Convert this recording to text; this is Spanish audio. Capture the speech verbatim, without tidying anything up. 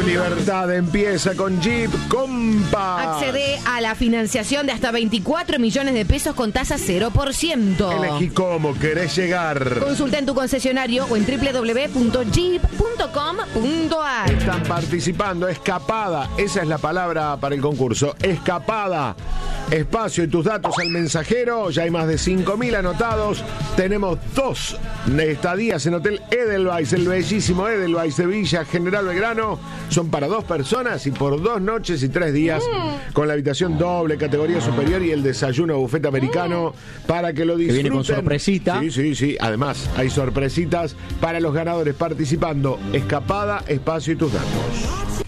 libertad empieza con Jeep Compass. Accede a la financiación de hasta veinticuatro millones de pesos con tasa cero por ciento. Elegí cómo querés llegar. Consulta en tu concesionario o en doble u doble u doble u punto jeep punto com punto a r. Están participando. Escapada. Esa es la palabra para el concurso. Escapada. Espacio y tus datos al mensajero. Ya hay más de cinco mil anotados. Tenemos dos estadías en Hotel Edelweiss, el bellísimo Edelweiss de Villa General Belgrano. Son para dos personas y por dos noches y tres días mm. con la habitación doble, categoría superior y el desayuno buffet americano mm. para que lo disfruten. Que viene con sorpresita. Sí, sí, sí. Además, hay sorpresitas para los ganadores participando. Escapada, espacio y tus datos.